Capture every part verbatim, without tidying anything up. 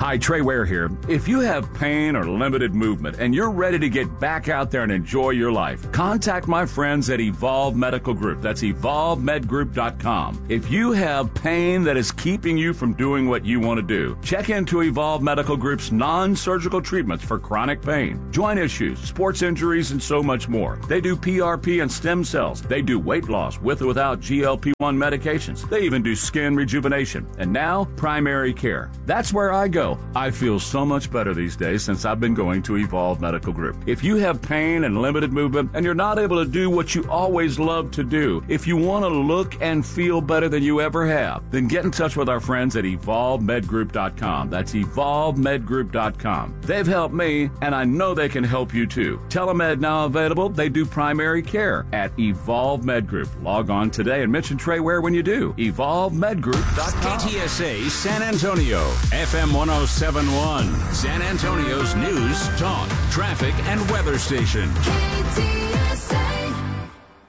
Hi, Trey Ware here. If you have pain or limited movement and you're ready to get back out there and enjoy your life, contact my friends at Evolve Medical Group. That's evolve med group dot com. If you have pain that is keeping you from doing what you want to do, check into Evolve Medical Group's non-surgical treatments for chronic pain, joint issues, sports injuries, and so much more. They do P R P and stem cells. They do weight loss with or without G L P one medications. They even do skin rejuvenation. And now, primary care. That's where I go. I feel so much better these days since I've been going to Evolve Medical Group. If you have pain and limited movement and you're not able to do what you always love to do, if you want to look and feel better than you ever have, then get in touch with our friends at evolve med group dot com. That's evolve med group dot com. They've helped me, and I know they can help you too. Telemed now available. They do primary care at Evolve Med Group. Log on today and mention Trey Ware when you do. evolve med group dot com. K T S A San Antonio, F M one oh seven point one, San Antonio's news, talk, traffic, and weather station. K T S A.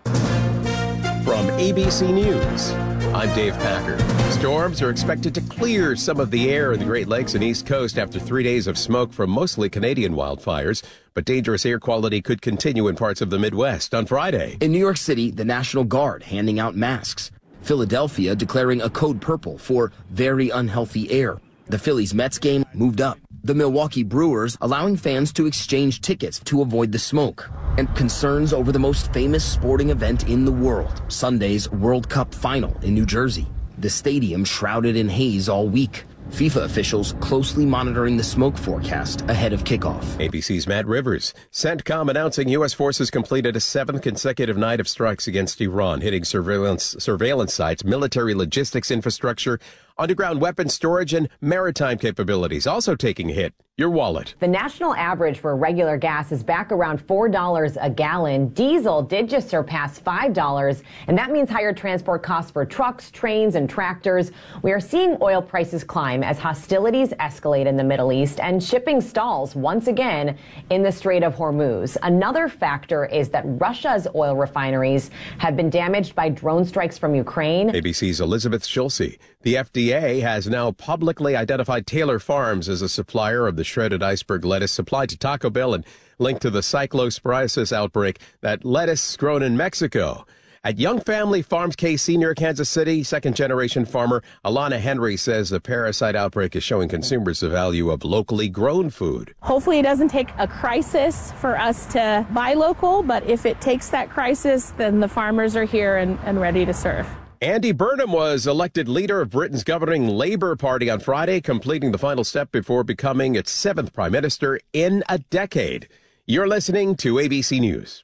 From A B C News, I'm Dave Packer. Storms are expected to clear some of the air in the Great Lakes and East Coast after three days of smoke from mostly Canadian wildfires, but dangerous air quality could continue in parts of the Midwest on Friday. In New York City, the National Guard handing out masks. Philadelphia declaring a code purple for very unhealthy air. The Phillies-Mets game moved up. The Milwaukee Brewers allowing fans to exchange tickets to avoid the smoke. And concerns over the most famous sporting event in the world, Sunday's World Cup final in New Jersey. The stadium shrouded in haze all week. FIFA officials closely monitoring the smoke forecast ahead of kickoff. A B C's Matt Rivers. CENTCOM announcing U S forces completed a seventh consecutive night of strikes against Iran, hitting surveillance surveillance sites, military logistics infrastructure, underground weapons storage, and maritime capabilities. Also taking a hit, your wallet. The national average for regular gas is back around four dollars a gallon. Diesel did just surpass five dollars, and that means higher transport costs for trucks, trains, and tractors. We are seeing oil prices climb as hostilities escalate in the Middle East and shipping stalls once again in the Strait of Hormuz. Another factor is that Russia's oil refineries have been damaged by drone strikes from Ukraine. A B C's Elizabeth Schulze. The F D A has now publicly identified Taylor Farms as a supplier of the shredded iceberg lettuce supplied to Taco Bell and linked to the cyclosporiasis outbreak, that lettuce grown in Mexico. At Young Family Farms K C near Kansas City, second-generation farmer Alana Henry says the parasite outbreak is showing consumers the value of locally grown food. Hopefully it doesn't take a crisis for us to buy local, but if it takes that crisis, then the farmers are here and, and ready to serve. Andy Burnham was elected leader of Britain's governing Labour Party on Friday, completing the final step before becoming its seventh prime minister in a decade. You're listening to A B C News.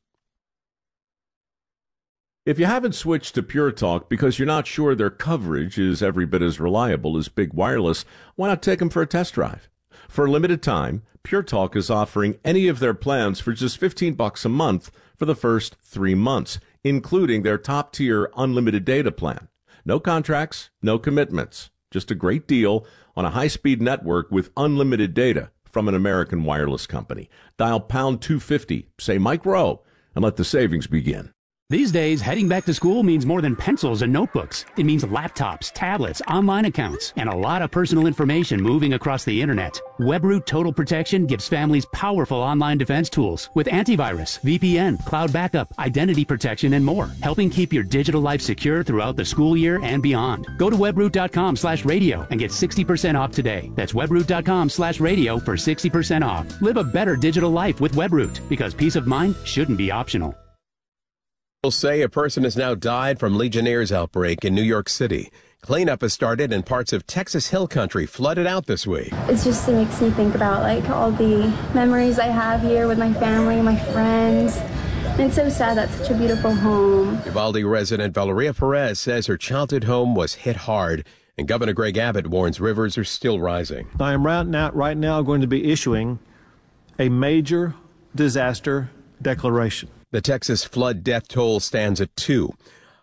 If you haven't switched to Pure Talk because you're not sure their coverage is every bit as reliable as Big Wireless, why not take them for a test drive? For a limited time, Pure Talk is offering any of their plans for just fifteen bucks a month for the first three months, including their top-tier unlimited data plan. No contracts, no commitments, just a great deal on a high-speed network with unlimited data from an American wireless company. Dial pound two fifty, say Mike Rowe, and let the savings begin. These days, heading back to school means more than pencils and notebooks. It means laptops, tablets, online accounts, and a lot of personal information moving across the internet. WebRoot Total Protection gives families powerful online defense tools with antivirus, V P N, cloud backup, identity protection, and more, helping keep your digital life secure throughout the school year and beyond. Go to webroot.com slash radio and get sixty percent off today. That's webroot.com slash radio for sixty percent off. Live a better digital life with WebRoot, because peace of mind shouldn't be optional. Will say a person has now died from Legionnaire's outbreak in New York City. Cleanup has started and parts of Texas Hill Country flooded out this week. It just it makes me think about like all the memories I have here with my family, my friends. And it's so sad. That's such a beautiful home. Uvalde resident Valeria Perez says her childhood home was hit hard, and Governor Greg Abbott warns rivers are still rising. I am right now, right now going to be issuing a major disaster declaration. The Texas flood death toll stands at two.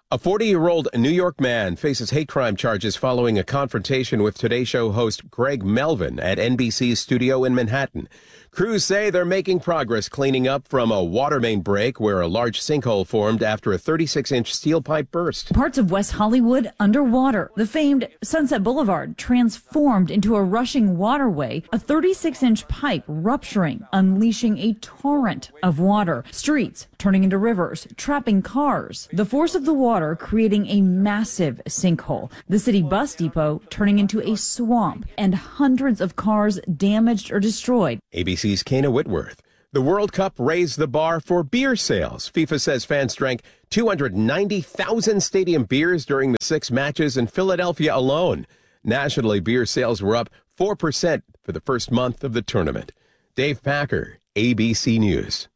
A forty-year-old New York man faces hate crime charges following a confrontation with Today Show host Greg Melvin at N B C's studio in Manhattan. Crews say they're making progress cleaning up from a water main break where a large sinkhole formed after a thirty-six inch steel pipe burst. Parts of West Hollywood underwater. The famed Sunset Boulevard transformed into a rushing waterway, a thirty-six inch pipe rupturing, unleashing a torrent of water. Streets turning into rivers, trapping cars. The force of the water creating a massive sinkhole. The city bus depot turning into a swamp, and hundreds of cars damaged or destroyed. A B C's Kana Whitworth. The World Cup raised the bar for beer sales. FIFA says fans drank two hundred ninety thousand stadium beers during the six matches in Philadelphia alone. Nationally, beer sales were up four percent for the first month of the tournament. Dave Packer, A B C News.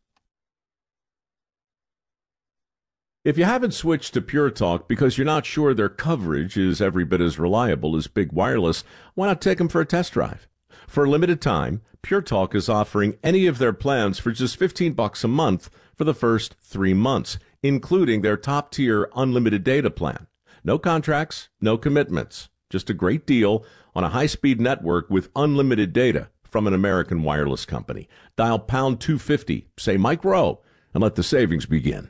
If you haven't switched to Pure Talk because you're not sure their coverage is every bit as reliable as Big Wireless, why not take them for a test drive? For a limited time, Pure Talk is offering any of their plans for just fifteen bucks a month for the first three months, including their top-tier unlimited data plan. No contracts, no commitments, just a great deal on a high-speed network with unlimited data from an American wireless company. Dial pound two fifty, say Mike Rowe, and let the savings begin.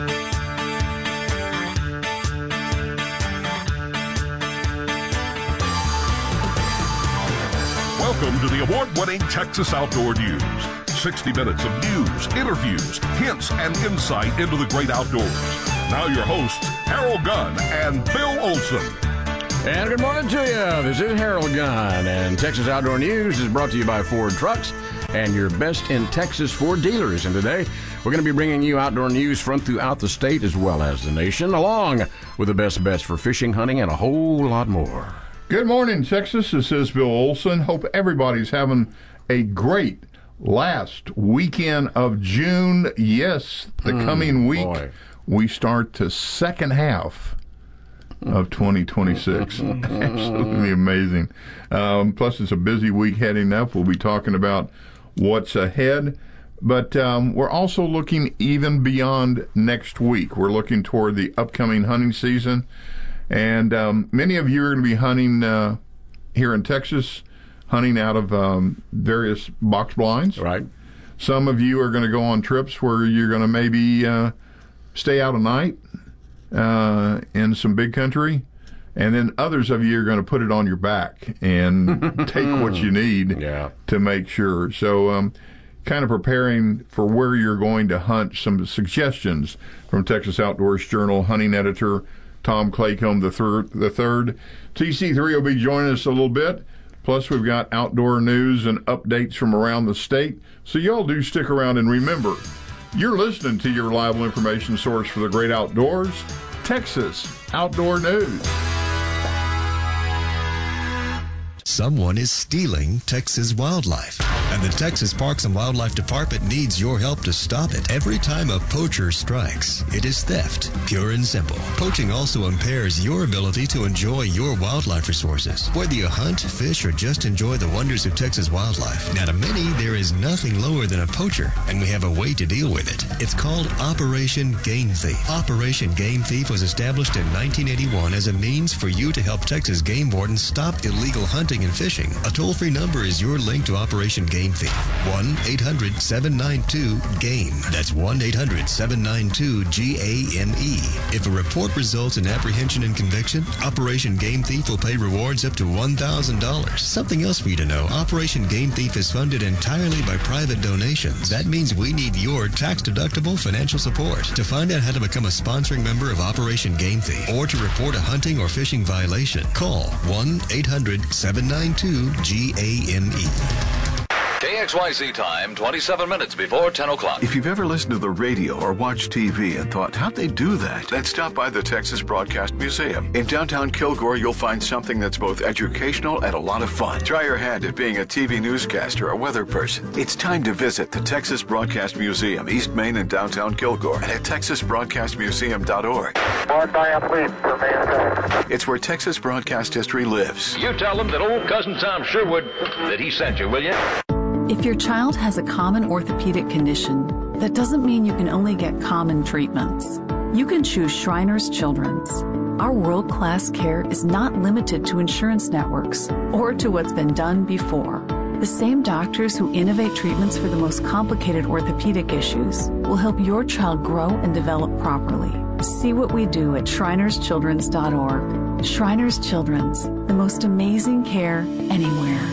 Welcome to the award-winning Texas Outdoor News. sixty minutes of news, interviews, hints, and insight into the great outdoors. Now your hosts, Harold Gunn and Bill Olson. And good morning to you. This is Harold Gunn, and Texas Outdoor News is brought to you by Ford Trucks and your best in Texas Ford dealers. And today, we're going to be bringing you outdoor news from throughout the state as well as the nation, along with the best bets for fishing, hunting, and a whole lot more. Good morning, Texas. This is Bill Olson. Hope everybody's having a great last weekend of June. Yes, the mm, coming week, boy. we start the second half of twenty twenty-six. Absolutely amazing. Um, plus, it's a busy week heading up. We'll be talking about what's ahead. But um, we're also looking even beyond next week. We're looking toward the upcoming hunting season. And um, many of you are going to be hunting uh, here in Texas, hunting out of um, various box blinds. Right. Some of you are going to go on trips where you're going to maybe uh, stay out a night uh, in some big country. And then others of you are going to put it on your back and take what you need yeah. to make sure. So um, kind of preparing for where you're going to hunt, some suggestions from Texas Outdoors Journal hunting editor Tom Claycomb the third. The third. T C three will be joining us a little bit. Plus, we've got outdoor news and updates from around the state. So y'all do stick around, and remember, you're listening to your reliable information source for the great outdoors, Texas Outdoor News. Someone is stealing Texas wildlife, and the Texas Parks and Wildlife Department needs your help to stop it. Every time a poacher strikes, it is theft, pure and simple. Poaching also impairs your ability to enjoy your wildlife resources. Whether you hunt, fish, or just enjoy the wonders of Texas wildlife, now to many, there is nothing lower than a poacher, and we have a way to deal with it. It's called Operation Game Thief. Operation Game Thief was established in nineteen eighty-one as a means for you to help Texas game wardens stop illegal hunting and fishing. A toll-free number is your link to Operation Game Thief. one eight hundred seven nine two GAME. That's one eight hundred seven nine two G A M E. If a report results in apprehension and conviction, Operation Game Thief will pay rewards up to one thousand dollars. Something else for you to know, Operation Game Thief is funded entirely by private donations. That means we need your tax-deductible financial support. To find out how to become a sponsoring member of Operation Game Thief or to report a hunting or fishing violation, call one eight hundred seven nine two G A M E. K X Y Z time, twenty-seven minutes before ten o'clock. If you've ever listened to the radio or watched T V and thought, how'd they do that? Then stop by the Texas Broadcast Museum. In downtown Kilgore, you'll find something that's both educational and a lot of fun. Try your hand at being a T V newscaster or weather person. It's time to visit the Texas Broadcast Museum, East Main in downtown Kilgore, and at texas broadcast museum dot org. It's where Texas broadcast history lives. You tell them that old cousin Tom Sherwood, that he sent you, will you? If your child has a common orthopedic condition, that doesn't mean you can only get common treatments. you can choose Shriners Children's. Our world-class care is not limited to insurance networks or to what's been done before. The same doctors who innovate treatments for the most complicated orthopedic issues will help your child grow and develop properly. See what we do at shriners children's dot org. Shriners Children's, the most amazing care anywhere.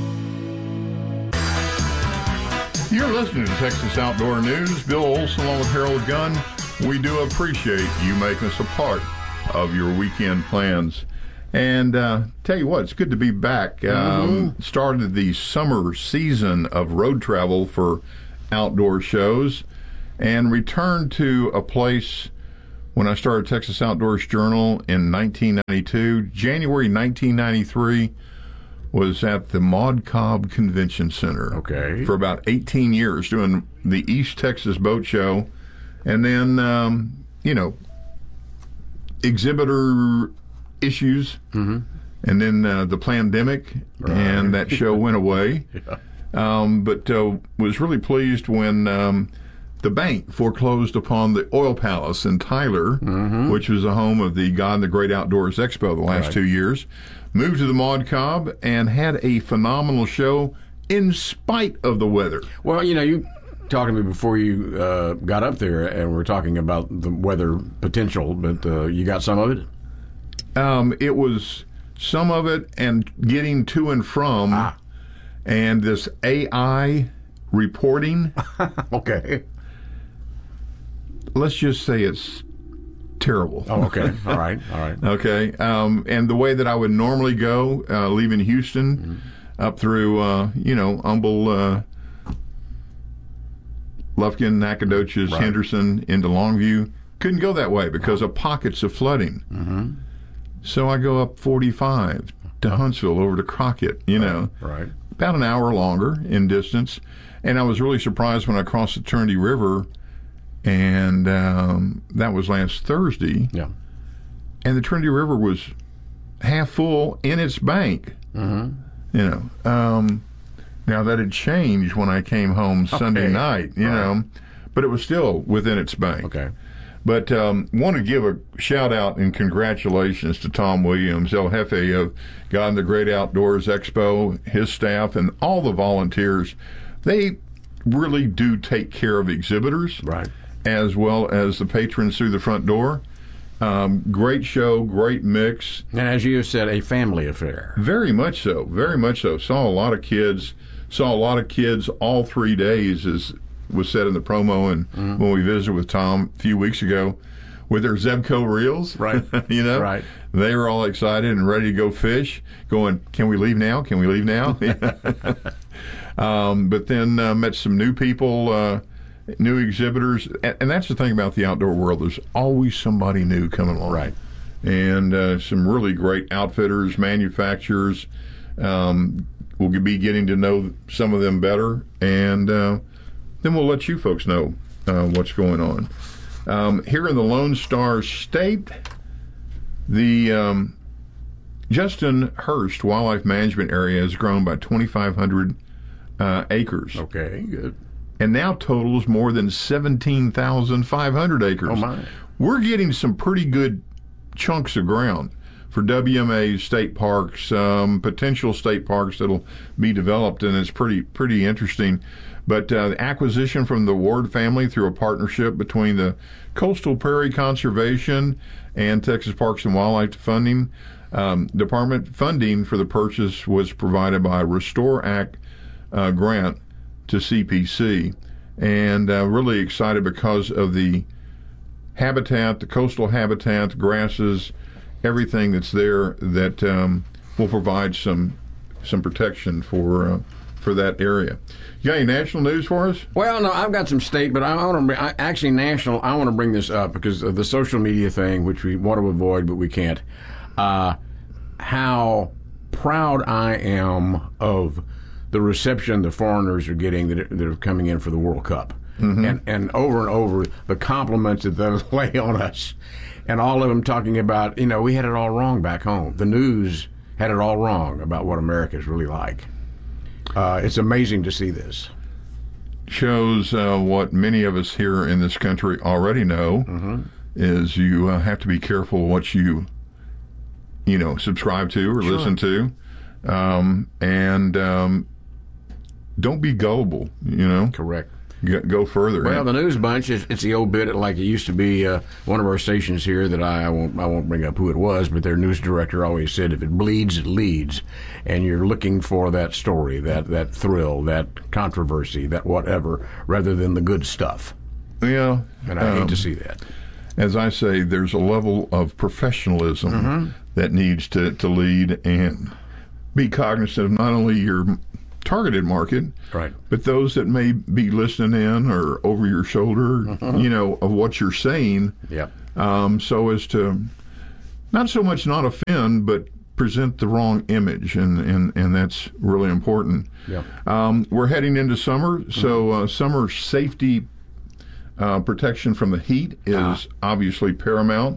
You're listening to Texas Outdoor News. Bill Olson along with Harold Gunn. We do appreciate you making us a part of your weekend plans. And uh, tell you what, it's good to be back. Um, mm-hmm. Started the summer season of road travel for outdoor shows and returned to a place when I started Texas Outdoors Journal in nineteen ninety-two. January nineteen ninety-three was at the Maud Cobb Convention Center. Okay. For about eighteen years doing the East Texas Boat Show. And then, um, you know, exhibitor issues, mm-hmm. and then uh, the pandemic, right. and that show went away. yeah. um, but uh, was really pleased when um, the bank foreclosed upon the Oil Palace in Tyler, mm-hmm. which was the home of the God and the Great Outdoors Expo the last right. two years. Moved to the Maud Cobb and had a phenomenal show in spite of the weather. Well, you know, you talking to me before you uh, got up there, and we we're talking about the weather potential, but uh, you got some of it? Um, it was some of it and getting to and from, ah. and this A I reporting. Okay. Let's just say it's terrible. Oh, okay. All right. All right. Okay. Um, and the way that I would normally go, uh, leaving Houston mm-hmm. up through, uh, you know, Humble, uh, Lufkin, Nacogdoches, right. Henderson, into Longview, couldn't go that way because of pockets of flooding. Mm-hmm. So I go up forty-five to Huntsville over to Crockett, you know, right. about an hour longer in distance. And I was really surprised when I crossed the Trinity River, and um, that was last Thursday. Yeah. And the Trinity River was half full in its bank. Mm-hmm. You know, um, now that had changed when I came home Sunday okay. night, you right. know, but it was still within its bank. Okay. But um, want to give a shout-out and congratulations to Tom Williams, El Jefe of God and the Great Outdoors Expo, his staff, and all the volunteers. They really do take care of exhibitors, right, as well as the patrons through the front door. Um, great show, great mix. And as you said, a family affair. Very much so, very much so. Saw a lot of kids, saw a lot of kids all three days, as was said in the promo and mm-hmm. when we visited with Tom a few weeks ago with their Zebco reels. Right. you know? Right. They were all excited and ready to go fish, going, can we leave now? Can we leave now? um, but then uh, met some new people, uh, new exhibitors. And, and that's the thing about the outdoor world. There's always somebody new coming along. Right. And uh, some really great outfitters, manufacturers. Um, we'll be getting to know some of them better. And uh, then we'll let you folks know uh, what's going on. Um, here in the Lone Star State, the um, Justin Hurst Wildlife Management Area has grown by twenty-five hundred uh, acres. Okay, good. And now totals more than seventeen thousand five hundred acres. Oh, my. We're getting some pretty good chunks of ground for W M A state parks, um, potential state parks that'll be developed, and it's pretty pretty interesting. But uh, the acquisition from the Ward family through a partnership between the Coastal Prairie Conservation and Texas Parks and Wildlife Funding um, Department funding for the purchase was provided by a Restore Act uh, grant to C P C, and uh, really excited because of the habitat, the coastal habitat, grasses, everything that's there that um, will provide some some protection for uh, for that area. You got any national news for us? Well, no, I've got some state, but I want to I, actually national. I want to bring this up because of the social media thing, which we want to avoid, but we can't. Uh, how proud I am of the reception the foreigners are getting that are, that are coming in for the World Cup, mm-hmm. and and over and over the compliments that they lay on us, and all of them talking about, you know, we had it all wrong back home. The news had it all wrong about what America is really like. Uh, it's amazing to see this. Shows uh, what many of us here in this country already know, mm-hmm. is you uh, have to be careful what you, you know, subscribe to or Sure. listen to, um, and um, don't be gullible. You know, correct. Go, go further. Well, the News Bunch is it's the old bit like it used to be. Uh, one of our stations here that I, I won't I won't bring up who it was, but their news director always said, "If it bleeds, it leads," and you're looking for that story, that that thrill, that controversy, that whatever, rather than the good stuff. Yeah, and I hate um, to see that. As I say, there's a level of professionalism Mm-hmm. that needs to, to lead and be cognizant of not only your targeted market, right, but those that may be listening in or over your shoulder, Mhm. you know, of what you're saying. Yep. Um, so as to not so much not offend, but present the wrong image, and, and, and that's really important. Yep. Um, we're heading into summer, so uh, summer safety uh, protection from the heat is Ah. obviously paramount.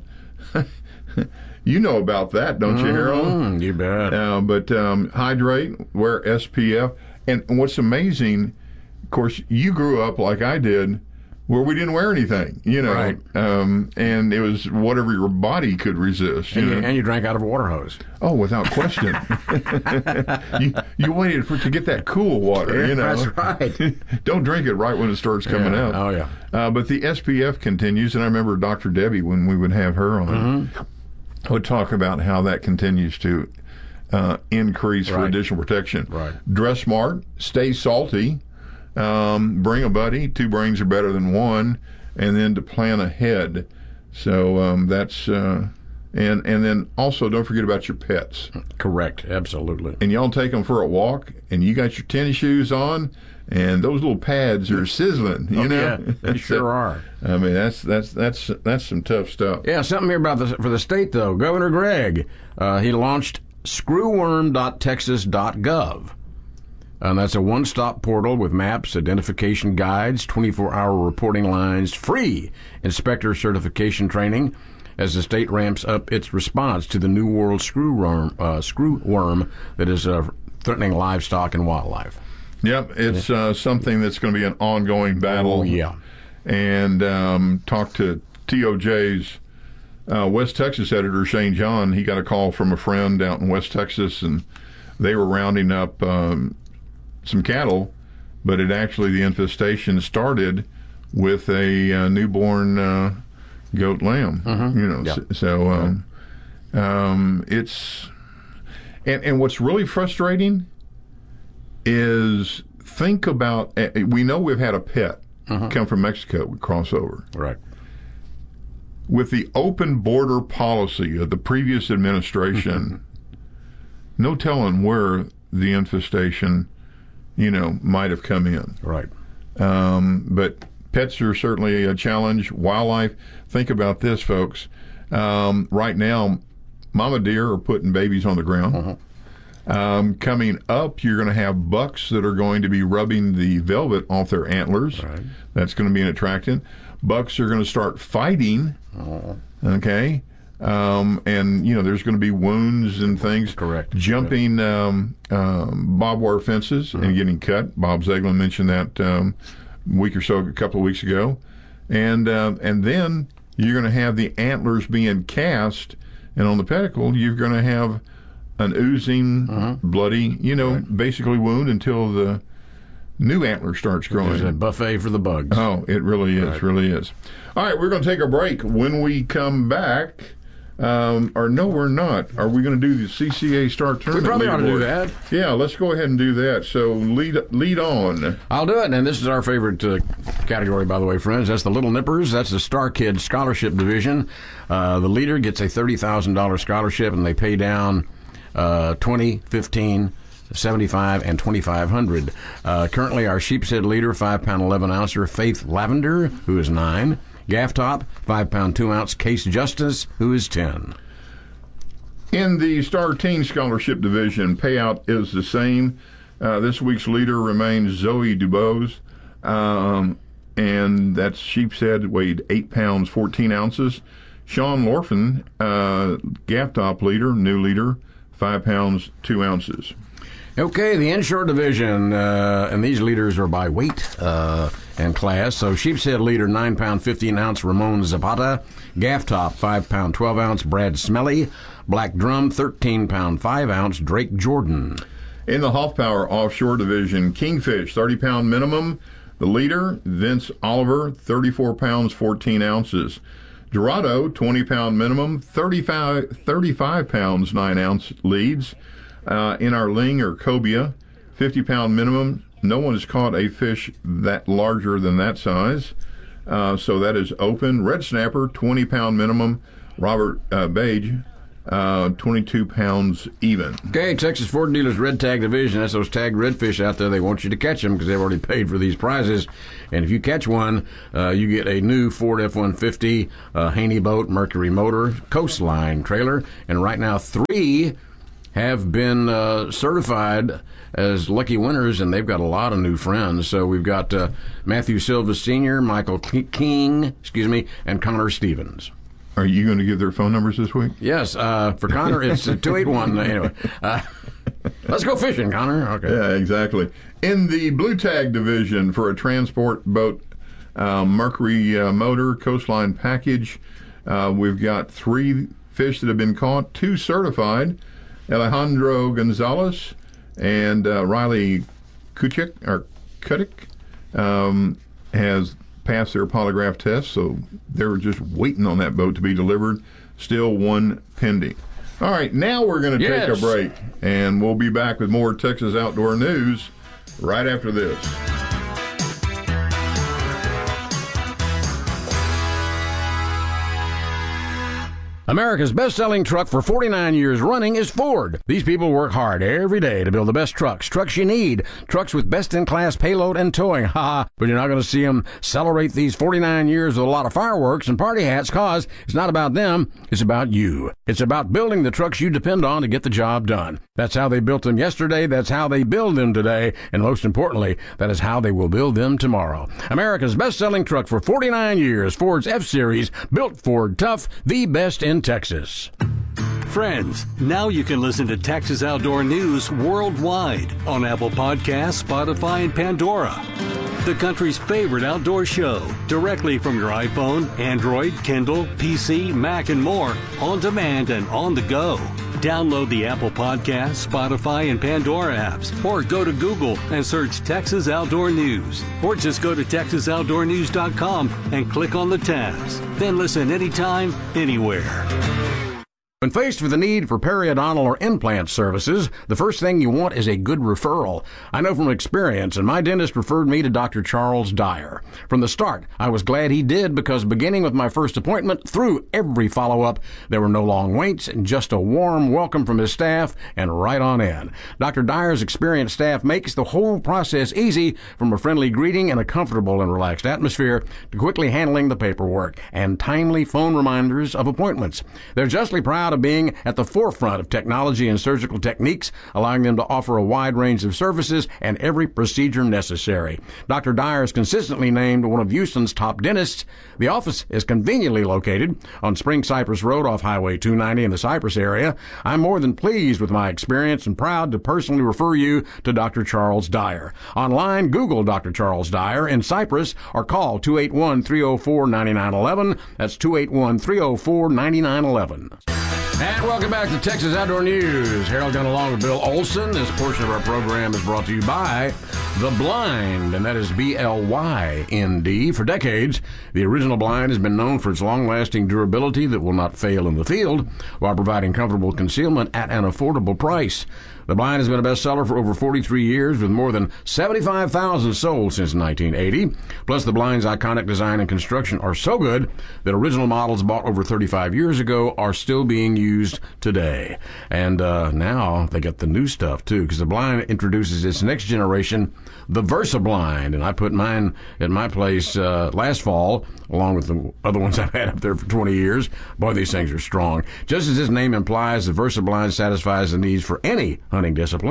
You know about that, don't you, Harold? Mm, you bet. Uh, but um, hydrate, wear S P F. And what's amazing, of course, you grew up like I did, where we didn't wear anything, you know, Right. um, and it was whatever your body could resist. You And you, know? and you drank out of a water hose. Oh, without question. you, you waited for to get that cool water, Yeah, you know. that's right. Don't drink it right when it starts coming Yeah. out. Oh, yeah. Uh, but the S P F continues, and I remember Doctor Debbie, when we would have her on, Mm-hmm. would talk about how that continues to uh, increase for Right. additional protection. Right. Dress smart, stay salty, um, bring a buddy. Two brains are better than one, and then to plan ahead. So um, that's uh, and and then also don't forget about your pets. Correct, absolutely. And y'all take them for a walk, and you got your tennis shoes on, and those little pads are sizzling. You Oh, know, yeah, they sure are. I mean, that's that's that's that's some tough stuff. Yeah, something here about the for the state though. Governor Gregg, uh, he launched screwworm dot texas dot gov. And that's a one-stop portal with maps, identification guides, twenty-four hour reporting lines, free inspector certification training as the state ramps up its response to the New World screwworm, uh, screwworm that is uh, threatening livestock and wildlife. Yep, it's uh, something that's going to be an ongoing battle. Oh, yeah. And um, talked to T O J's uh, West Texas editor, Shane John. He got a call from a friend out in West Texas, and they were rounding up um, some cattle, but it actually, the infestation started with a uh, newborn uh, goat lamb. Mhm. You know, Yeah. so, so um, um, it's and and what's really frustrating is think about. uh, We know we've had a pet come from Mexico with crossover, right? With the open border policy of the previous administration, no telling where the infestation, you know, might have come in. Right. Um, but pets are certainly a challenge. Wildlife. Think about this, folks. Um, right now, mama deer are putting babies on the ground. Uh-huh. Um, coming up, you're going to have bucks that are going to be rubbing the velvet off their antlers. Right. That's going to be an attractant. Bucks are going to start fighting. Uh-huh. Okay. Um, and, you know, there's going to be wounds and things. Correct. Jumping um, um, barbed wire fences and getting cut. Bob Zeglin mentioned that um, a week or so, a couple of weeks ago. And, uh, and then you're going to have the antlers being cast, and on the pedicle, you're going to have an oozing, bloody, you know, basically wound until the new antler starts growing. There's a buffet for the bugs. Oh, it really is, Right. really is. All right, we're going to take a break. When we come back, um, or no, we're not. Are we going to do the C C A Star Tournament? We probably ought to do leaderboard? that. Yeah, let's go ahead and do that. So lead lead on. I'll do it, and this is our favorite uh, category, by the way, friends. That's the Little Nippers. That's the Star Kids Scholarship Division. Uh, the leader gets a thirty thousand dollars scholarship, and they pay down uh, twenty, fifteen, seventy-five, and twenty-five hundred. Uh, currently, our sheepshead leader, five pound eleven ouncer, Faith Lavender, who is nine. Gaff Top, five pound two ounce, Case Justice, who is ten. In the Star Teen Scholarship Division, payout is the same. Uh, this week's leader remains Zoe Dubose, um, and that's sheepshead, weighed eight pounds, fourteen ounces. Sean Lorfin, uh, Gaff Top leader, new leader, five pounds, two ounces. Okay, the inshore division, uh, and these leaders are by weight uh, and class. So sheepshead leader, nine pound, fifteen ounce, Ramon Zapata. Gaff top, five pound, twelve ounce, Brad Smelly. Black drum, thirteen pound, five ounce, Drake Jordan. In the Hoffpower offshore division, Kingfish, thirty pound minimum. The leader, Vince Oliver, thirty-four pounds, fourteen ounces. Dorado, twenty pound minimum, thirty-five, thirty-five pounds, nine ounce leads. Uh, in our ling or cobia, fifty pound minimum. No one has caught a fish that larger than that size. Uh, so that is open. Red snapper, twenty pound minimum. Robert uh, Bage, uh, twenty-two pounds even. Okay, Texas Ford Dealers Red Tag Division. That's those tagged redfish out there. They want you to catch them because they've already paid for these prizes. And if you catch one, uh, you get a new Ford F one fifty uh, Haney boat, Mercury motor, Coastline trailer. And right now, three have been uh, certified as lucky winners, and they've got a lot of new friends. So we've got uh, Matthew Silva Senior, Michael King, excuse me, and Connor Stevens. Are you going to give their phone numbers this week? Yes. Uh, for Connor, it's uh, two eight one. Anyway, uh, let's go fishing, Connor. Okay. Yeah, exactly. In the blue tag division for a transport boat, uh, Mercury uh, motor, Coastline package, uh, we've got three fish that have been caught, two certified. Alejandro Gonzalez and uh, Riley Kuchik, or Kutik, um, has passed their polygraph test, so they're just waiting on that boat to be delivered. Still one pending. All right, now we're going to yes. take a break, and we'll be back with more Texas Outdoor News right after this. America's best-selling truck for forty-nine years running is Ford. These people work hard every day to build the best trucks, trucks you need, trucks with best-in-class payload and towing. Ha! But you're not going to see them celebrate these forty-nine years with a lot of fireworks and party hats, cause it's not about them, it's about you. It's about building the trucks you depend on to get the job done. That's how they built them yesterday, that's how they build them today, and most importantly, that is how they will build them tomorrow. America's best-selling truck for forty-nine years, Ford's F-Series, built Ford tough, the best in Texas. Friends, now you can listen to Texas Outdoor News worldwide on Apple Podcasts, Spotify, and Pandora. The country's favorite outdoor show, directly from your iPhone, Android, Kindle, P C, Mac, and more, on demand and on the go. Download the Apple Podcasts, Spotify, and Pandora apps, or go to Google and search Texas Outdoor News. Or just go to texas outdoor news dot com and click on the tabs. Then listen anytime, anywhere. When faced with the need for periodontal or implant services, the first thing you want is a good referral. I know from experience, and my dentist referred me to Doctor Charles Dyer. From the start, I was glad he did, because beginning with my first appointment through every follow-up, there were no long waits and just a warm welcome from his staff and right on in. Doctor Dyer's experienced staff makes the whole process easy, from a friendly greeting and a comfortable and relaxed atmosphere to quickly handling the paperwork and timely phone reminders of appointments. They're justly proud of being at the forefront of technology and surgical techniques, allowing them to offer a wide range of services and every procedure necessary. Doctor Dyer is consistently named one of Houston's top dentists. The office is conveniently located on Spring Cypress Road off Highway two ninety in the Cypress area. I'm more than pleased with my experience and proud to personally refer you to Doctor Charles Dyer. Online, Google Doctor Charles Dyer in Cypress or call two eight one, three oh four, nine nine one one. That's two eight one, three oh four, nine nine one one. And welcome back to Texas Outdoor News. Harold Gunn along with Bill Olson. This portion of our program is brought to you by The Blind, and that is B L Y N D. For decades, the original blind has been known for its long-lasting durability that will not fail in the field, while providing comfortable concealment at an affordable price. The Blind has been a bestseller for over forty-three years, with more than seventy-five thousand sold since nineteen eighty. Plus, the Blind's iconic design and construction are so good that original models bought over thirty-five years ago are still being used today. And uh, now they got the new stuff, too, because the Blind introduces its next generation, the Versa Blind. And I put mine at my place uh, last fall, along with the other ones I've had up there for twenty years. Boy, these things are strong. Just as its name implies, the Versa Blind satisfies the needs for any hunting discipline.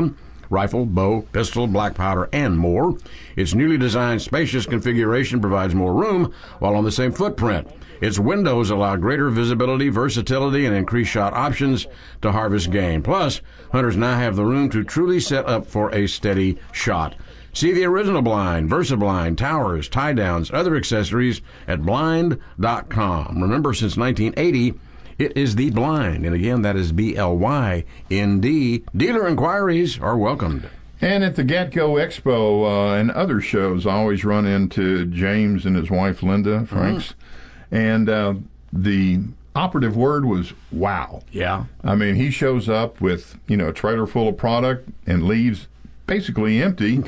rifle, bow, pistol, black powder, and more. Its newly designed spacious configuration provides more room while on the same footprint. Its windows allow greater visibility, versatility, and increased shot options to harvest game. Plus, hunters now have the room to truly set up for a steady shot. See the original blind, VersaBlind, towers, tie-downs, other accessories at blind dot com. Remember, since nineteen eighty, it is the Blind. And again, that is B L Y N D. Dealer inquiries are welcomed. And at the Gatco Expo uh, and other shows, I always run into James and his wife, Linda Franks. Mm-hmm. And uh, the operative word was wow. Yeah. I mean, he shows up with, you know, a trailer full of product and leaves basically empty.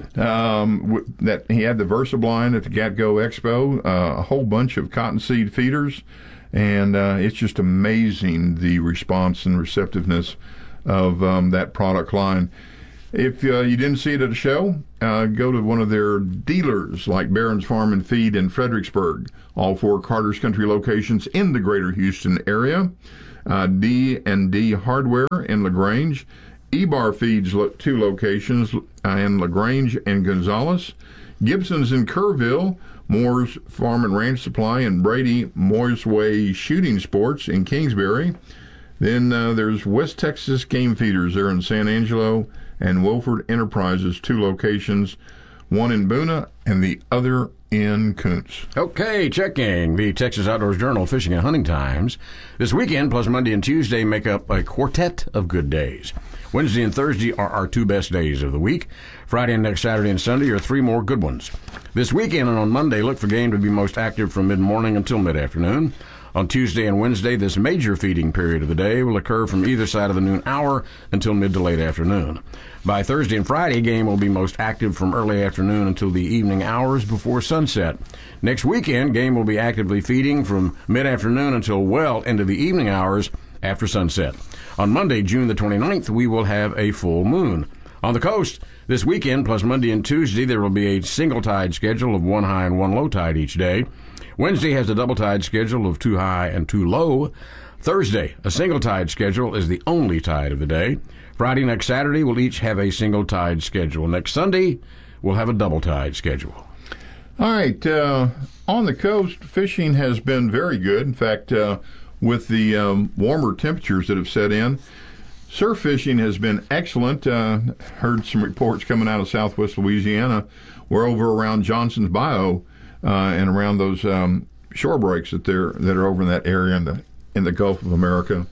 um, w- that he had the VersaBlind at the Gatco Expo, uh, a whole bunch of cottonseed feeders, and uh, it's just amazing the response and receptiveness of um, that product line. If uh, you didn't see it at a show, uh, go to one of their dealers like Barron's Farm and Feed in Fredericksburg, all four Carter's Country locations in the greater Houston area, uh, D and D Hardware in LaGrange, E-Bar Feeds, lo- two locations uh, in LaGrange and Gonzales, Gibson's in Kerrville, Moore's Farm and Ranch Supply, and Brady Moore's Way Shooting Sports in Kingsbury. Then uh, there's West Texas Game Feeders there in San Angelo, and Wilford Enterprises, two locations, one in Boona and the other in Kuntz. Okay, checking the Texas Outdoors Journal Fishing and Hunting Times. This weekend, plus Monday and Tuesday, make up a quartet of good days. Wednesday and Thursday are our two best days of the week. Friday and next Saturday and Sunday are three more good ones. This weekend and on Monday, look for game to be most active from mid-morning until mid-afternoon. On Tuesday and Wednesday, this major feeding period of the day will occur from either side of the noon hour until mid to late afternoon. By Thursday and Friday, game will be most active from early afternoon until the evening hours before sunset. Next weekend, game will be actively feeding from mid-afternoon until well into the evening hours after sunset. On Monday, June the twenty-ninth, we will have a full moon. On the coast, this weekend, plus Monday and Tuesday, there will be a single tide schedule of one high and one low tide each day. Wednesday has a double tide schedule of two high and two low. Thursday, a single tide schedule is the only tide of the day. Friday, next Saturday, we'll each have a single tide schedule. Next Sunday, we'll have a double tide schedule. All right. Uh, on the coast, fishing has been very good. In fact, uh, with the um, warmer temperatures that have set in, surf fishing has been excellent. Uh, heard some reports coming out of southwest Louisiana. We're over around Johnson's Bayou uh, and around those um, shore breaks that they're that are over in that area in the in the Gulf of America.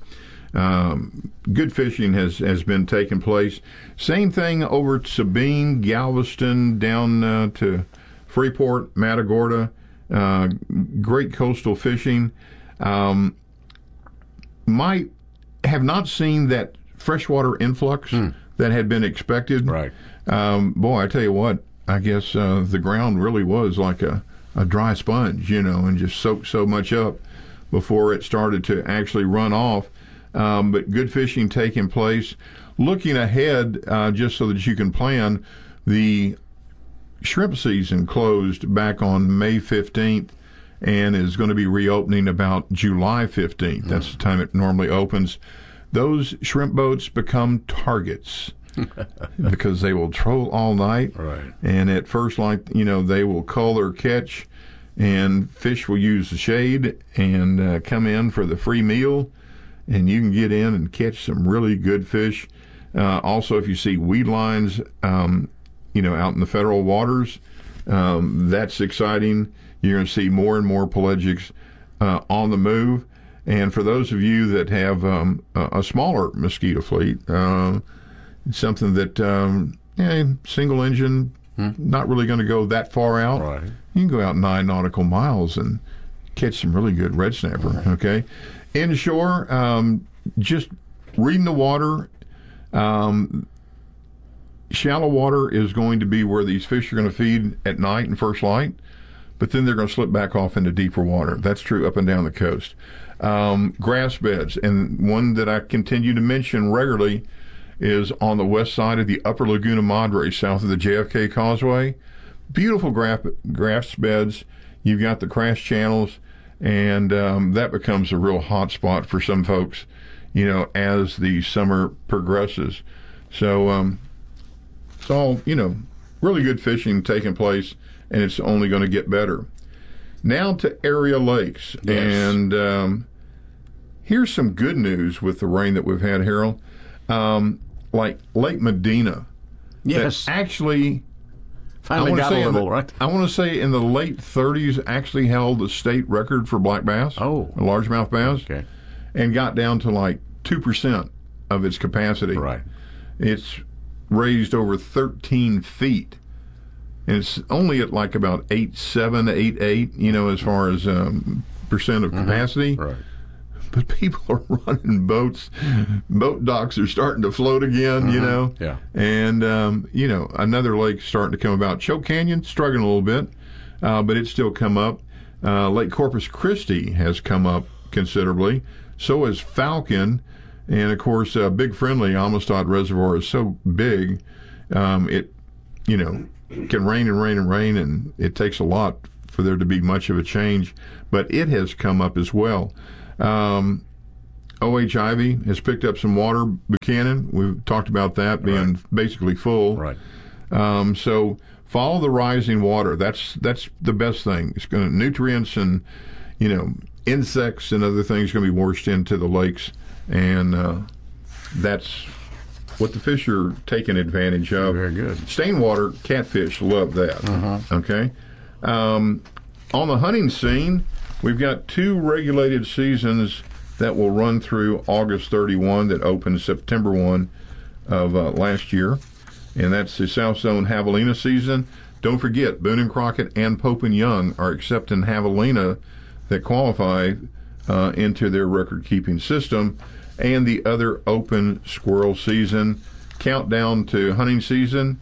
Um, good fishing has, has been taking place. Same thing over at Sabine, Galveston, down uh, to Freeport, Matagorda. Uh, great coastal fishing. Um, might have not seen that freshwater influx mm. that had been expected. Right. Um, boy, I tell you what, I guess uh, the ground really was like a, a dry sponge, you know, and just soaked so much up before it started to actually run off. Um, but good fishing taking place. Looking ahead, uh, just so that you can plan, the shrimp season closed back on May fifteenth and is going to be reopening about July fifteenth. Mm. That's the time it normally opens. Those shrimp boats become targets because they will troll all night. Right. And at first light, you know, they will cull or catch, and fish will use the shade and uh, come in for the free meal. And you can get in and catch some really good fish. Uh, also, if you see weed lines, um, you know, out in the federal waters, um, that's exciting. You're going to see more and more pelagics uh, on the move. And for those of you that have um, a, a smaller mosquito fleet, uh, something that, um, yeah, single engine, hmm. not really going to go that far out. Right. You can go out nine nautical miles and catch some really good red snapper, okay? Inshore, um, just reading the water. Um, shallow water is going to be where these fish are going to feed at night and first light, but then they're going to slip back off into deeper water. That's true up and down the coast. Um, grass beds, and one that I continue to mention regularly is on the west side of the Upper Laguna Madre, south of the J F K Causeway. Beautiful grass, grass beds. You've got the crash channels. And um, that becomes a real hot spot for some folks, you know, as the summer progresses. So um, It's all, you know, really good fishing taking place, and it's only going to get better. Now to area lakes. Yes. And um, here's some good news with the rain that we've had, Harold. Um, like Lake Medina. Yes. That actually... Finally got a little, the, right? I want to say in the late thirties actually held the state record for black bass. Oh. Largemouth bass. Okay. And got down to like two percent of its capacity. Right. It's raised over thirteen feet. And it's only at like about eight seven, eight eight, you know, as far as um, percent of capacity. Mm-hmm. Right. But people are running boats. Boat docks are starting to float again, Mm-hmm. you know. Yeah. And, um, you know, another lake starting to come about. Choke Canyon, struggling a little bit, uh, but it's still come up. Uh, Lake Corpus Christi has come up considerably. So has Falcon. And, of course, uh, Big Friendly, Amistad Reservoir is so big, um, it, you know, can rain and rain and rain, and it takes a lot for there to be much of a change. But it has come up as well. Um, O H Ivy has picked up some water. Buchanan, we've talked about that being right. basically full. Right. Um, so follow the rising water. That's that's the best thing. It's going to nutrients and you know insects and other things going to be washed into the lakes, and uh, that's what the fish are taking advantage of. Very good. Stain water, catfish love that. Uh-huh. Okay. Um, on the hunting scene, we've got two regulated seasons that will run through August thirty-first that opened September first of uh, last year, and that's the South Zone Javelina season. Don't forget, Boone and Crockett and Pope and Young are accepting javelina that qualify uh, into their record-keeping system, and the other open squirrel season. Countdown to hunting season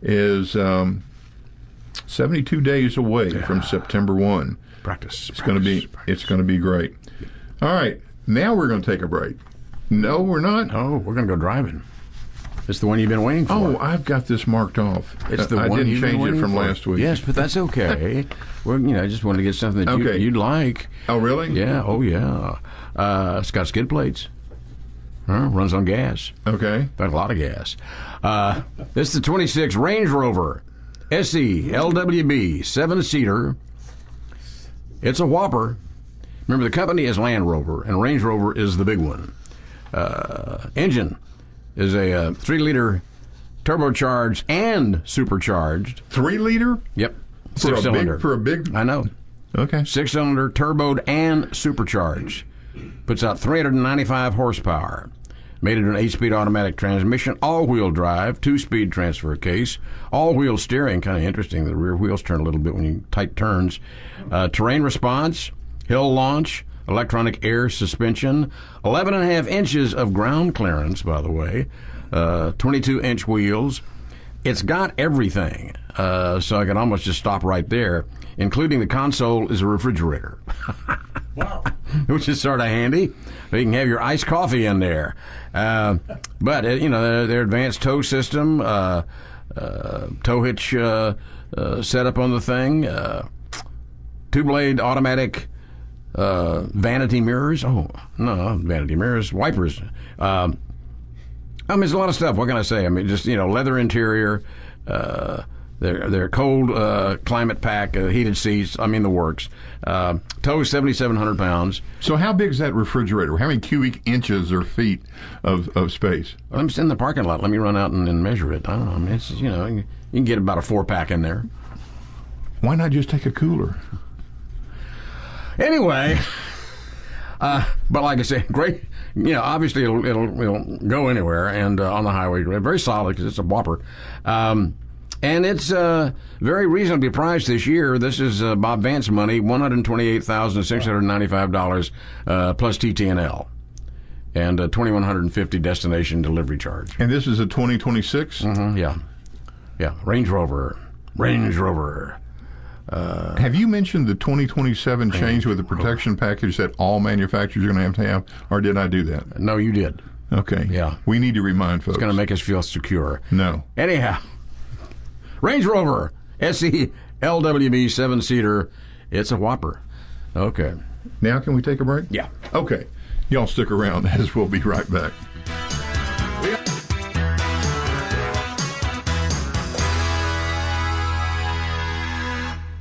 is um, seventy-two days away yeah. from September first. Practice. It's going to be it's going to be great. All right, now we're going to take a break. No, we're not. Oh, we're going to go driving. It's the one you've been waiting for. Oh, I've got this marked off. It's the I one didn't you've been change it waiting from for. last week. Yes, but that's okay. Well, you know, I just wanted to get something that okay. you, you'd like. Oh, really? Yeah. Oh, yeah. Uh, it's got skid plates. Huh? Runs on gas. Okay. Got a lot of gas. Uh, this is the twenty-six Range Rover S E L W B seven-seater. It's a whopper. Remember, the company is Land Rover, and Range Rover is the big one. Uh, engine is a uh, three-liter turbocharged and supercharged. Three-liter? Yep. For a Six-cylinder. big, for a big... I know. Okay. Six-cylinder, turboed, and supercharged. Puts out three hundred ninety-five horsepower. Made it an eight-speed automatic transmission, all-wheel drive, two-speed transfer case, all-wheel steering. Kind of interesting. The rear wheels turn a little bit when you tight turns. Uh, terrain response, hill launch, electronic air suspension, eleven and a half inches of ground clearance, by the way, uh, twenty-two inch wheels. It's got everything, uh, so I can almost just stop right there, including the console is a refrigerator. Wow. Which is sort of handy. You can have your iced coffee in there. Uh, but, uh, you know, their, their advanced tow system, uh, uh, tow hitch uh, uh, setup on the thing, uh, two-blade automatic uh, vanity mirrors. Oh, no, vanity mirrors, wipers. Um, I mean, there's a lot of stuff. What can I say? I mean, just, you know, leather interior, uh, They're, they're cold uh, climate pack, uh, heated seats, I mean the works. Uh, tow is seventy-seven hundred pounds. So how big is that refrigerator? How many cubic inches or feet of, of space? Well, I'm in the parking lot. Let me run out and, and measure it. I don't know. I mean, it's, you know, you can get about a four-pack in there. Why not just take a cooler? Anyway, uh, but like I said, great. You know, obviously it'll, it'll, it'll go anywhere and uh, on the highway. Very solid because it's a whopper. Um, And it's uh, very reasonably priced this year. This is uh, Bob Vance money, one hundred twenty-eight thousand six hundred ninety-five dollars uh, plus T T N L. And uh, two thousand one hundred fifty dollars destination delivery charge. And this is a twenty twenty-six? Mm-hmm, yeah. Yeah, Range Rover. Range Rover. Uh, have you mentioned the twenty twenty-seven change with the protection package that all manufacturers are going to have to have, or did I do that? No, you did. Okay. Yeah. We need to remind folks. It's going to make us feel secure. No. Anyhow. Range Rover S E L W B seven-seater. It's a whopper. Okay. Now can we take a break? Yeah. Okay. Y'all stick around as we'll be right back.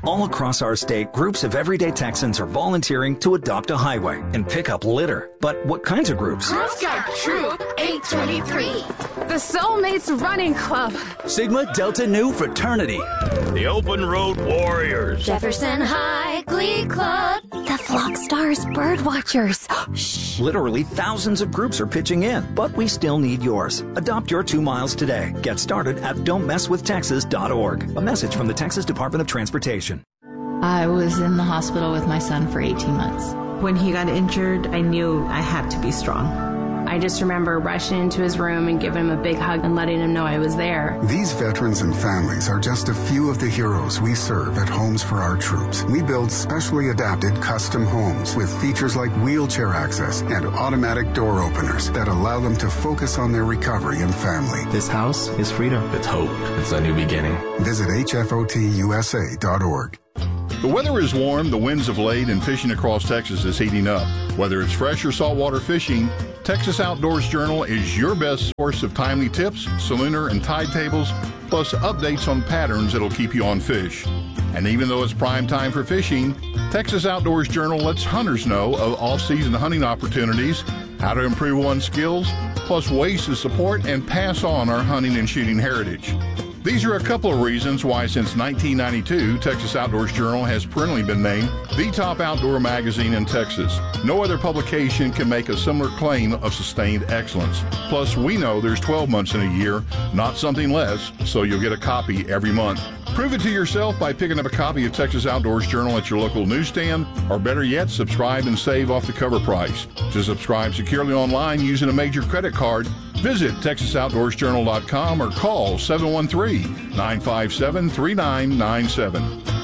All across our state, groups of everyday Texans are volunteering to adopt a highway and pick up litter. But what kinds of groups? Girl Scout Troop eight twenty-three. The Soulmates Running Club. Sigma Delta Nu Fraternity. The Open Road Warriors. Jefferson High Glee Club. The Flock Stars Bird Watchers. Shh. Literally thousands of groups are pitching in, but we still need yours. Adopt your two miles today. Get started at don't mess with texas dot org. A message from the Texas Department of Transportation. I was in the hospital with my son for eighteen months. When he got injured, I knew I had to be strong. I just remember rushing into his room and giving him a big hug and letting him know I was there. These veterans and families are just a few of the heroes we serve at Homes for Our Troops. We build specially adapted custom homes with features like wheelchair access and automatic door openers that allow them to focus on their recovery and family. This house is freedom. It's hope. It's a new beginning. Visit H F O T U S A dot org. The weather is warm, the winds have laid, and fishing across Texas is heating up. Whether it's fresh or saltwater fishing, Texas Outdoors Journal is your best source of timely tips, salooner and tide tables, plus updates on patterns that'll keep you on fish. And even though it's prime time for fishing, Texas Outdoors Journal lets hunters know of off-season hunting opportunities, how to improve one's skills, plus ways to support and pass on our hunting and shooting heritage. These are a couple of reasons why since nineteen ninety-two, Texas Outdoors Journal has perennially been named the top outdoor magazine in Texas. No other publication can make a similar claim of sustained excellence. Plus, we know there's twelve months in a year, not something less, so you'll get a copy every month. Prove it to yourself by picking up a copy of Texas Outdoors Journal at your local newsstand, or better yet, subscribe and save off the cover price. To subscribe securely online using a major credit card, visit texas outdoors journal dot com or call seven one three, nine five seven, three nine nine seven.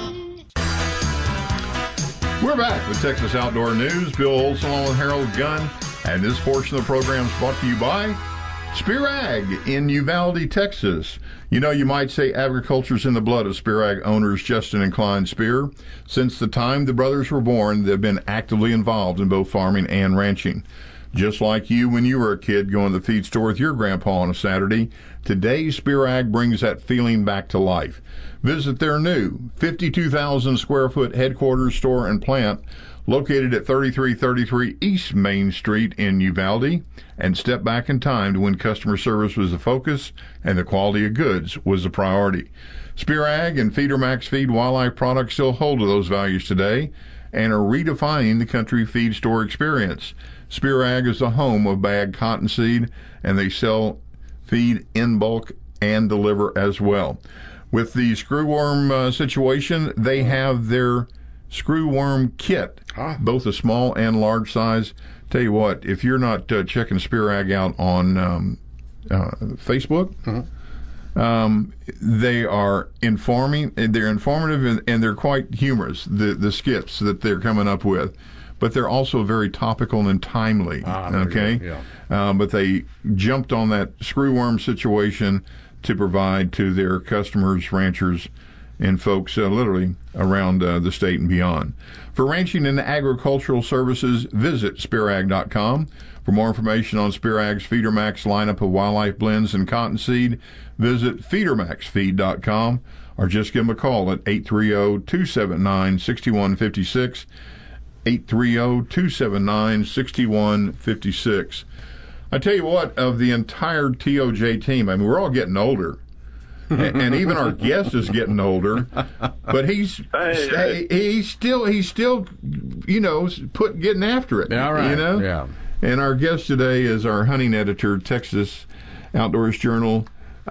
We're back with Texas Outdoor News. Bill Olson along with Harold Gunn, and this portion of the program is brought to you by Spear Ag in Uvalde, Texas. You know, you might say agriculture's in the blood of Spear Ag owners Justin and Klein Spear. Since the time the brothers were born, they've been actively involved in both farming and ranching. Just like you when you were a kid going to the feed store with your grandpa on a Saturday, today Spear Ag brings that feeling back to life. Visit their new fifty-two thousand square foot headquarters, store, and plant located at thirty-three thirty-three East Main Street in Uvalde, and step back in time to when customer service was the focus and the quality of goods was the priority. Spear Ag and Feeder Max Feed wildlife products still hold to those values today and are redefining the country feed store experience. Spear Ag is the home of bagged cottonseed, and they sell feed in bulk and deliver as well. With the screwworm uh, situation, they have their screwworm kit, ah. both a small and large size. Tell you what, if you're not uh, checking Spear Ag out on um, uh, Facebook, uh-huh. um, they are informing. They're informative and, and they're quite humorous. The the skits that they're coming up with. But they're also very topical and timely, ah, okay? Yeah. Um, but they jumped on that screwworm situation to provide to their customers, ranchers, and folks uh, literally around uh, the state and beyond. For ranching and agricultural services, visit spear ag dot com. For more information on Spear Ag's Feeder Max lineup of wildlife blends and cottonseed, visit feeder max feed dot com or just give them a call at eight three zero, two seven nine, six one five six. eight three zero, two seven nine, six one five six. I tell you what, of the entire T O J team, I mean, we're all getting older. and, and even our guest is getting older. But he's hey, he's still he's still you know put getting after it. Yeah, right. You know? Yeah. And our guest today is our hunting editor, Texas Outdoors Journal.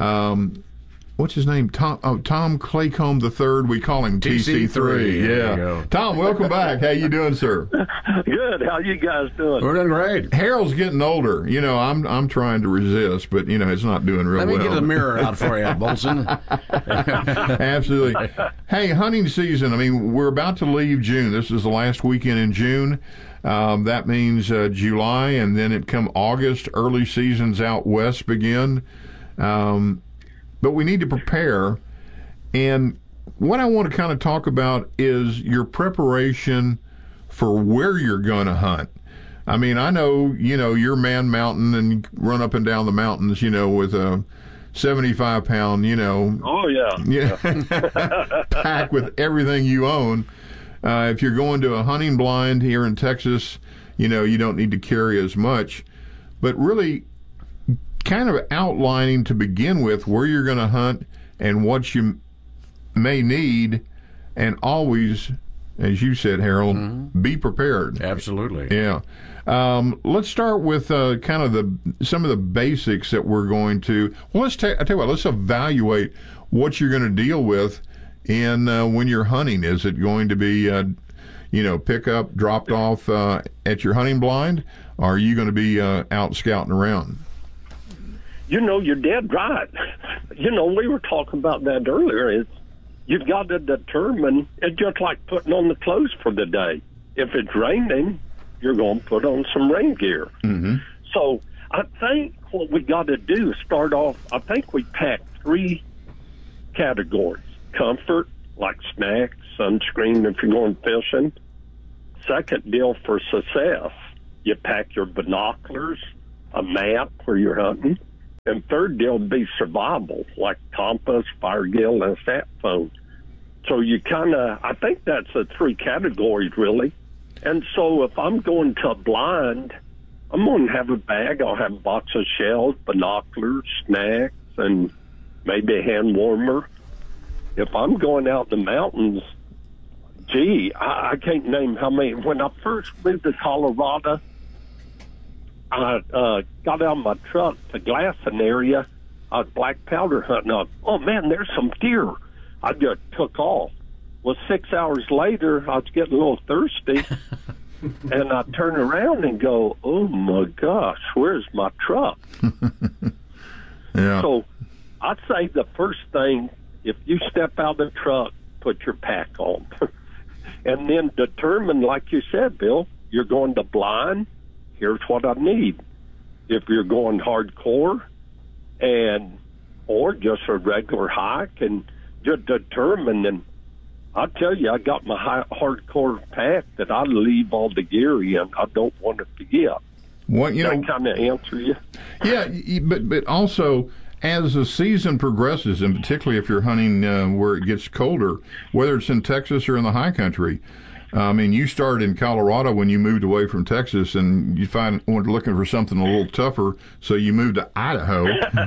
Um, What's his name? Tom oh, Tom Claycomb the third. We call him T C three. Yeah. Tom, welcome back. How you doing, sir? Good. How you guys doing? We're doing great. Harold's getting older. You know, I'm I'm trying to resist, but you know, it's not doing real well. Let me get the mirror out for you, Bolson. Absolutely. Hey, hunting season. I mean, we're about to leave June. This is the last weekend in June. Um, that means uh, July, and then it come August. Early seasons out west begin. Um, But we need to prepare, and what I want to kind of talk about is your preparation for where you're going to hunt. I mean, I know, you know, you're Man Mountain and run up and down the mountains, you know, with a seventy-five pound, you know. Oh, yeah. yeah pack with everything you own. Uh, if you're going to a hunting blind here in Texas, you know, you don't need to carry as much. But really kind of outlining to begin with where you're going to hunt and what you may need, and always, as you said, Harold, mm-hmm. be prepared. Absolutely. Yeah. Um, let's start with uh, kind of the some of the basics that we're going to. Well, let's ta- I tell you what. Let's evaluate what you're going to deal with in uh, when you're hunting. Is it going to be, uh, you know, pick up, dropped off uh, at your hunting blind? Or are you going to be uh, out scouting around? You know, you're dead right. You know, we were talking about that earlier. It's you've got to determine. It's just like putting on the clothes for the day. If it's raining, you're going to put on some rain gear. Mm-hmm. So I think what we got to do is start off, I think we pack three categories. Comfort, like snacks, sunscreen if you're going fishing. Second deal for success, you pack your binoculars, a map where you're hunting. And third deal would be survival, like compass, fire gill, and a sat phone. So you kind of, I think that's the three categories, really. And so if I'm going to a blind, I'm going to have a bag. I'll have a box of shells, binoculars, snacks, and maybe a hand warmer. If I'm going out in the mountains, gee, I, I can't name how many. When I first moved to Colorado, I uh, got out of my truck to Glassing area. I was black powder hunting. I, oh, man, there's some deer. I just took off. Well, six hours later, I was getting a little thirsty, and I turn around and go, oh, my gosh, where's my truck? yeah. So I'd say the first thing, if you step out of the truck, put your pack on. And then determine, like you said, Bill, you're going to blind, here's what I need. If you're going hardcore and or just a regular hike, and just determine, and I'll tell you, I got my high, hardcore pack that I leave all the gear in. I don't want to forget. What, you that know, kind of answer you? Yeah, but but also as the season progresses, and particularly if you're hunting uh, where it gets colder, whether it's in Texas or in the high country. I mean, you started in Colorado when you moved away from Texas, and you find were looking for something a little tougher, so you moved to Idaho.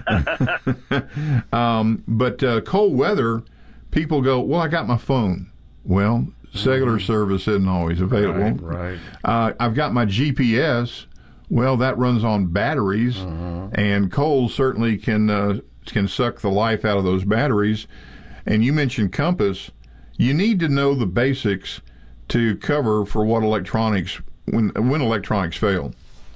um, but uh, cold weather, people go, well, I got my phone. Well, cellular mm-hmm. service isn't always available. Right, right. Uh, I've got my G P S. Well, that runs on batteries, uh-huh. and coal certainly can uh, can suck the life out of those batteries. And you mentioned compass. You need to know the basics to cover for what electronics when when electronics fail.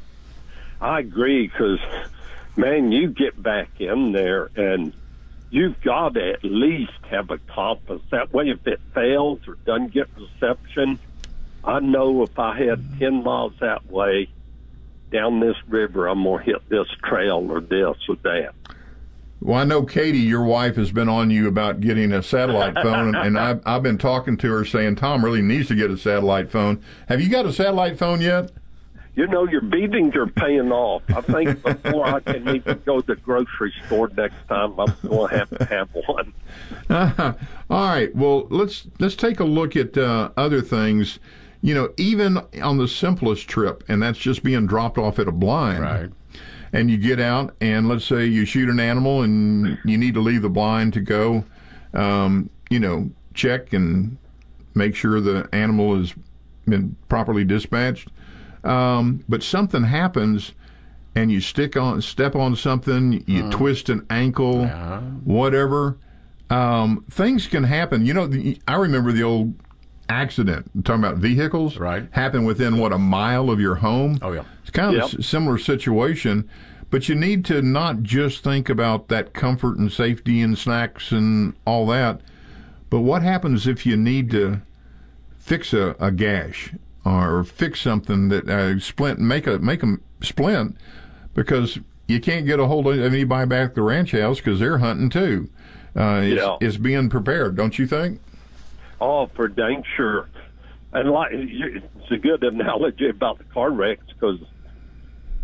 I agree, because, man, you get back in there and you've got to at least have a compass. That way, if it fails or doesn't get reception, I know if I had ten miles that way down this river, I'm going to hit this trail or this or that. Well, I know Katie, your wife, has been on you about getting a satellite phone, and, and I've, I've been talking to her saying Tom really needs to get a satellite phone. Have you got a satellite phone yet? You know, your beatings are paying off. I think before I can even go to the grocery store next time, I'm going to have to have one. Uh, all right. Well, let's let's take a look at uh, other things. You know, even on the simplest trip, and that's just being dropped off at a blind. Right. And you get out, and let's say you shoot an animal, and you need to leave the blind to go, um, you know, check and make sure the animal has been properly dispatched. Um, but something happens, and you stick on, step on something, you uh, twist an ankle, uh, whatever. Um, things can happen. You know, the, I remember the old accident, I'm talking about vehicles, right? Happened within, what, a mile of your home? Oh, yeah. It's kind of yep. a similar situation, but you need to not just think about that comfort and safety and snacks and all that, but what happens if you need to fix a, a gash or fix something that uh, splint, make a make a splint, because you can't get a hold of anybody back at the ranch house because they're hunting too. Uh, it's, yeah. it's being prepared, don't you think? Oh, for dang sure. And like, it's a good analogy about the car wrecks, because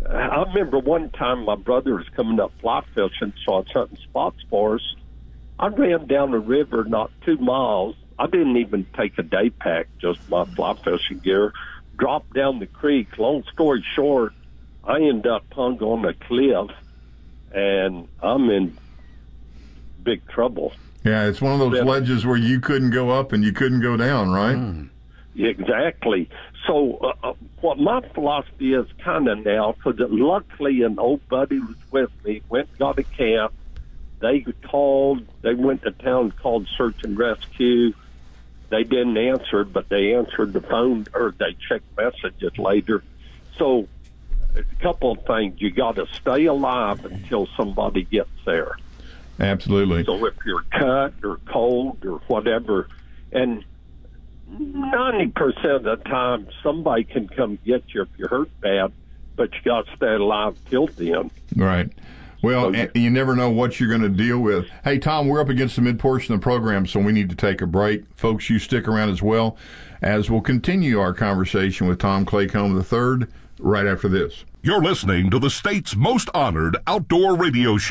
I remember one time my brother was coming up fly fishing, so I was hunting spots for us. I ran down the river not two miles. I didn't even take a day pack, just my fly fishing gear. Dropped down the creek. Long story short, I ended up hung on a cliff, and I'm in big trouble. Yeah, it's one of those Yeah. ledges where you couldn't go up and you couldn't go down, right? Mm. Exactly. So uh, what my philosophy is kind of now, because luckily an old buddy was with me, went and got a camp. They called, they went to town, called search and rescue. They didn't answer, but they answered the phone, or they checked messages later. So a couple of things. You got to stay alive until somebody gets there. Absolutely. So if you're cut or cold or whatever, and ninety percent of the time somebody can come get you if you're hurt bad, but you got to stay alive till then. Right. Well, Okay. and you never know what you're going to deal with. Hey, Tom, we're up against the mid-portion of the program, so we need to take a break. Folks, you stick around as well, as we'll continue our conversation with Tom Claycomb the third right after this. You're listening to the state's most honored outdoor radio show.